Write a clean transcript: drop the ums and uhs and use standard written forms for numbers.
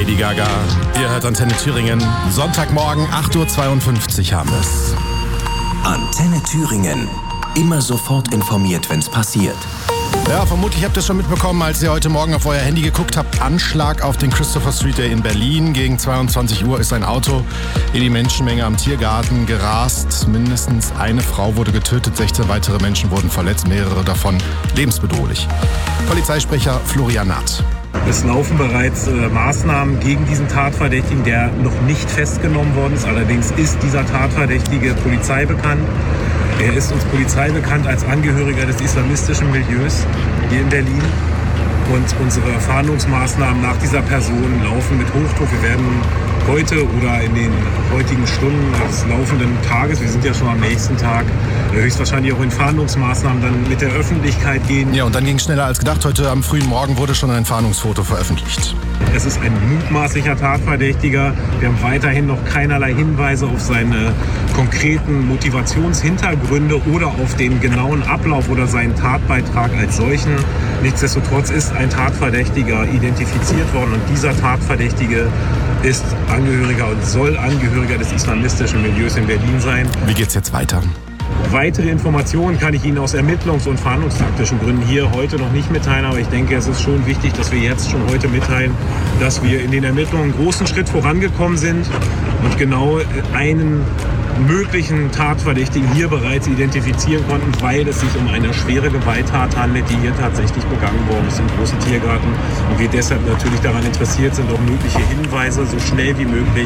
Lady Gaga. Ihr hört Antenne Thüringen. Sonntagmorgen 8.52 Uhr haben wir es. Antenne Thüringen. Immer sofort informiert, wenn's passiert. Ja, vermutlich habt ihr es schon mitbekommen, als ihr heute Morgen auf euer Handy geguckt habt. Anschlag auf den Christopher Street Day in Berlin. Gegen 22 Uhr ist ein Auto in die Menschenmenge am Tiergarten gerast. Mindestens eine Frau wurde getötet, 16 weitere Menschen wurden verletzt, mehrere davon lebensbedrohlich. Polizeisprecher Florian Naht. Es laufen bereits Maßnahmen gegen diesen Tatverdächtigen, der noch nicht festgenommen worden ist. Allerdings ist dieser Tatverdächtige Polizei bekannt. Er ist uns Polizei bekannt als Angehöriger des islamistischen Milieus hier in Berlin. Und unsere Fahndungsmaßnahmen nach dieser Person laufen mit Hochdruck. Wir werden heute oder in den heutigen Stunden des laufenden Tages, wir sind ja schon am nächsten Tag, höchstwahrscheinlich auch in Fahndungsmaßnahmen dann mit der Öffentlichkeit gehen. Ja, und dann ging es schneller als gedacht. Heute am frühen Morgen wurde schon ein Fahndungsfoto veröffentlicht. Es ist ein mutmaßlicher Tatverdächtiger. Wir haben weiterhin noch keinerlei Hinweise auf seine konkreten Motivationshintergründe oder auf den genauen Ablauf oder seinen Tatbeitrag als solchen. Nichtsdestotrotz ist ein Tatverdächtiger identifiziert worden und dieser Tatverdächtige ist Angehöriger und soll Angehöriger des islamistischen Milieus in Berlin sein. Wie geht's jetzt weiter? Weitere Informationen kann ich Ihnen aus ermittlungs- und fahndungstaktischen Gründen hier heute noch nicht mitteilen, aber ich denke, es ist schon wichtig, dass wir jetzt schon heute mitteilen, dass wir in den Ermittlungen einen großen Schritt vorangekommen sind und genau einen möglichen Tatverdächtigen hier bereits identifizieren konnten, weil es sich um eine schwere Gewalttat handelt, die hier tatsächlich begangen worden ist im großen Tiergarten und wir deshalb natürlich daran interessiert sind, auch mögliche Hinweise so schnell wie möglich